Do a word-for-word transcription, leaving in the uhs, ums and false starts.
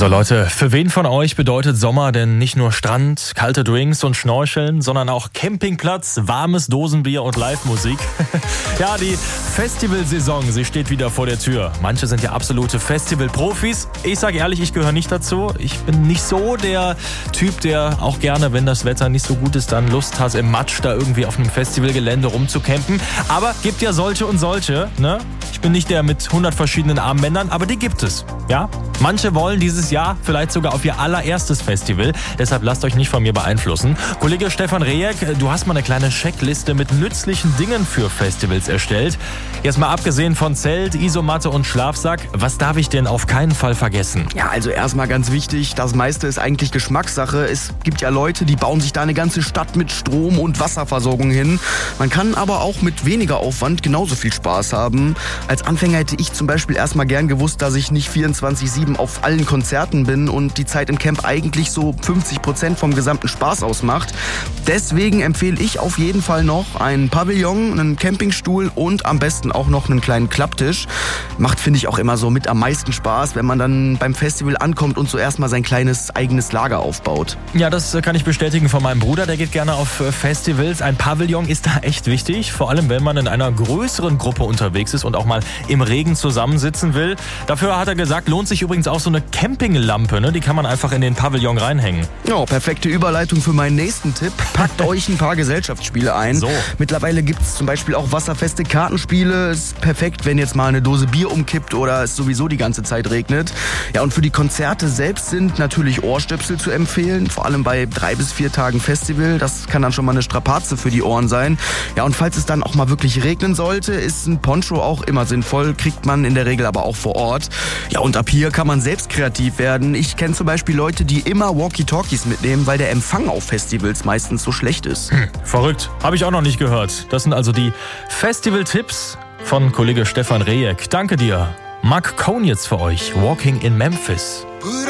So Leute, für wen von euch bedeutet Sommer denn nicht nur Strand, kalte Drinks und Schnorcheln, sondern auch Campingplatz, warmes Dosenbier und Live-Musik? Ja, die Festivalsaison, sie steht wieder vor der Tür. Manche sind ja absolute Festival-Profis. Ich sage ehrlich, ich gehöre nicht dazu. Ich bin nicht so der Typ, der auch gerne, wenn das Wetter nicht so gut ist, dann Lust hat, im Matsch da irgendwie auf einem Festivalgelände rumzucampen. Aber gibt ja solche und solche, ne? Ich bin nicht der mit hundert verschiedenen Armbändern, aber die gibt es, ja? Manche wollen dieses Jahr vielleicht sogar auf ihr allererstes Festival. Deshalb lasst euch nicht von mir beeinflussen. Kollege Stefan Rejek, du hast mal eine kleine Checkliste mit nützlichen Dingen für Festivals erstellt. Jetzt mal abgesehen von Zelt, Isomatte und Schlafsack, was darf ich denn auf keinen Fall vergessen? Ja, also erstmal ganz wichtig, das meiste ist eigentlich Geschmackssache. Es gibt ja Leute, die bauen sich da eine ganze Stadt mit Strom- und Wasserversorgung hin. Man kann aber auch mit weniger Aufwand genauso viel Spaß haben. Als Anfänger hätte ich zum Beispiel erstmal gern gewusst, dass ich nicht vierundzwanzig sieben auf allen Konzerten bin und die Zeit im Camp eigentlich so fünfzig Prozent vom gesamten Spaß ausmacht. Deswegen empfehle ich auf jeden Fall noch einen Pavillon, einen Campingstuhl und am besten auch noch einen kleinen Klapptisch. Macht, finde ich, auch immer so mit am meisten Spaß, wenn man dann beim Festival ankommt und so erstmal sein kleines eigenes Lager aufbaut. Ja, das kann ich bestätigen von meinem Bruder, der geht gerne auf Festivals. Ein Pavillon ist da echt wichtig, vor allem wenn man in einer größeren Gruppe unterwegs ist und auch mal im Regen zusammensitzen will. Dafür hat er gesagt, lohnt sich übrigens auch so eine Campinglampe, ne? Die kann man einfach in den Pavillon reinhängen. Ja, perfekte Überleitung für meinen nächsten Tipp. Packt euch ein paar Gesellschaftsspiele ein. So. Mittlerweile gibt es zum Beispiel auch wasserfeste Kartenspiele. Ist perfekt, wenn jetzt mal eine Dose Bier umkippt oder es sowieso die ganze Zeit regnet. Ja, und für die Konzerte selbst sind natürlich Ohrstöpsel zu empfehlen. Vor allem bei drei bis vier Tagen Festival. Das kann dann schon mal eine Strapaze für die Ohren sein. Ja, und falls es dann auch mal wirklich regnen sollte, ist ein Poncho auch immer sinnvoll. Kriegt man in der Regel aber auch vor Ort. Ja, und ab hier kann man selbst kreativ werden. Ich kenne zum Beispiel Leute, die immer Walkie-Talkies mitnehmen, weil der Empfang auf Festivals meistens so schlecht ist. Hm, verrückt. Habe ich auch noch nicht gehört. Das sind also die Festival-Tipps von Kollege Stefan Rejek. Danke dir. Mark Cohn jetzt für euch. Walking in Memphis.